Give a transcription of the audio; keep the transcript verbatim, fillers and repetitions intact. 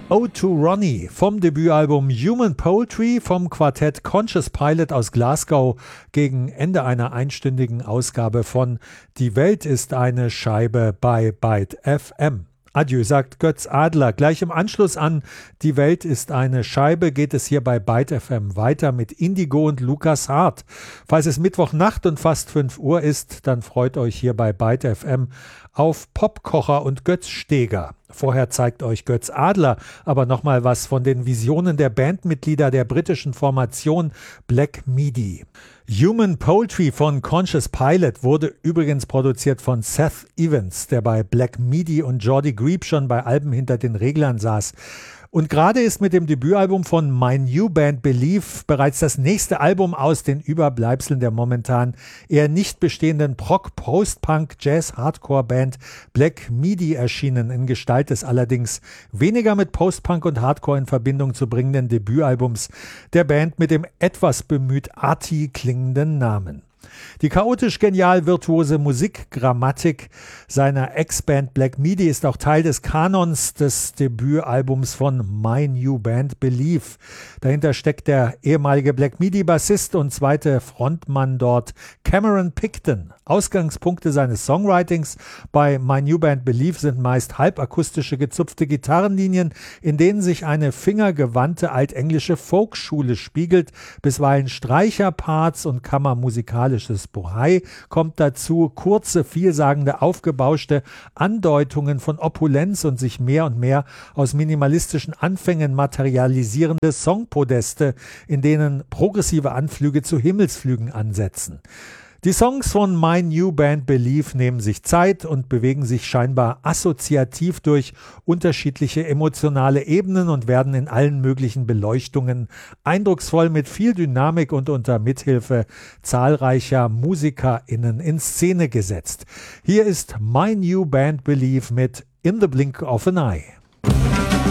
Ode to Ronnie vom Debütalbum Human Poetry vom Quartett Conscious Pilot aus Glasgow gegen Ende einer einstündigen Ausgabe von Die Welt ist eine Scheibe bei Byte F M. Adieu, sagt Götz Adler. Gleich im Anschluss an Die Welt ist eine Scheibe geht es hier bei Byte F M weiter mit Indigo und Lukas Hart. Falls es Mittwochnacht und fast fünf Uhr ist, dann freut euch hier bei Byte F M auf Popkocher und Götz Steger. Vorher zeigt euch Götz Adler aber nochmal was von den Visionen der Bandmitglieder der britischen Formation Black Midi. Human Poetry von Conscious Pilot wurde übrigens produziert von Seth Evans, der bei Black Midi und Jordi Grieb schon bei Alben hinter den Reglern saß. Und gerade ist mit dem Debütalbum von My New Band Believe bereits das nächste Album aus den Überbleibseln der momentan eher nicht bestehenden Prog, Post-Punk, Jazz-Hardcore-Band Black Midi erschienen, in Gestalt des allerdings weniger mit Post-Punk und Hardcore in Verbindung zu bringenden Debütalbums der Band mit dem etwas bemüht arty klingenden Namen. Die chaotisch genial virtuose Musikgrammatik seiner Ex-Band Black Midi ist auch Teil des Kanons des Debütalbums von My New Band Believe. Dahinter steckt der ehemalige Black Midi-Bassist und zweite Frontmann dort, Cameron Picton. Ausgangspunkte seines Songwritings bei My New Band Believe sind meist halbakustische gezupfte Gitarrenlinien, in denen sich eine fingergewandte altenglische Folkschule spiegelt, bisweilen Streicherparts und kammermusikalisches Bohai kommt dazu, kurze, vielsagende, aufgebauschte Andeutungen von Opulenz und sich mehr und mehr aus minimalistischen Anfängen materialisierende Songpodeste, in denen progressive Anflüge zu Himmelsflügen ansetzen. Die Songs von My New Band Believe nehmen sich Zeit und bewegen sich scheinbar assoziativ durch unterschiedliche emotionale Ebenen und werden in allen möglichen Beleuchtungen eindrucksvoll mit viel Dynamik und unter Mithilfe zahlreicher MusikerInnen in Szene gesetzt. Hier ist My New Band Believe mit In the Blink of an Eye.